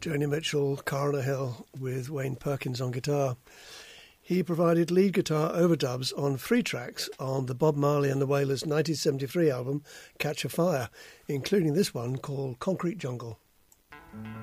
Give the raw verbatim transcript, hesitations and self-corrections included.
Joni Mitchell, Coroner Hill, with Wayne Perkins on guitar. He provided lead guitar overdubs on three tracks on the Bob Marley and the Wailers nineteen seventy-three album Catch a Fire, including this one called Concrete Jungle.